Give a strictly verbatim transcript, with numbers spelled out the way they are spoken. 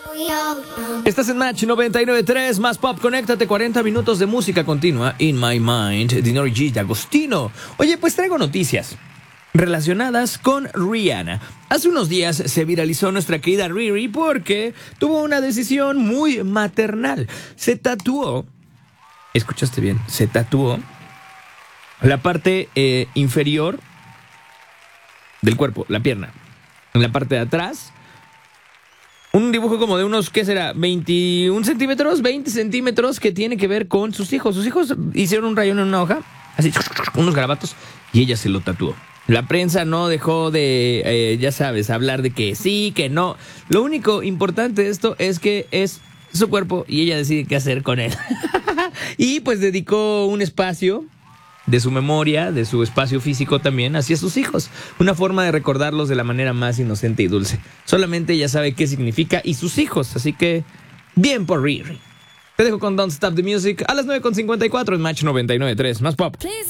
Estás en Match noventa y nueve punto tres, más pop, conéctate, cuarenta minutos de música continua. In My Mind, Dinori G y Agostino. Oye, pues traigo noticias relacionadas con Rihanna. Hace unos días se viralizó nuestra querida Riri porque tuvo una decisión muy maternal. Se tatuó, escuchaste bien, se tatuó la parte eh, inferior del cuerpo, la pierna. En la parte de atrás, un dibujo como de unos, ¿qué será? veintiún centímetros, veinte centímetros, que tiene que ver con sus hijos. Sus hijos hicieron un rayón en una hoja, así, unos garabatos, y ella se lo tatuó. La prensa no dejó de, eh, ya sabes, hablar de que sí, que no. Lo único importante de esto es que es su cuerpo y ella decide qué hacer con él. Y pues dedicó un espacio de su memoria, de su espacio físico también, hacia sus hijos. Una forma de recordarlos de la manera más inocente y dulce. Solamente ella sabe qué significa y sus hijos, así que bien por Riri. Te dejo con Don't Stop the Music a las nueve con cincuenta y cuatro en Match noventa y nueve punto tres, más pop.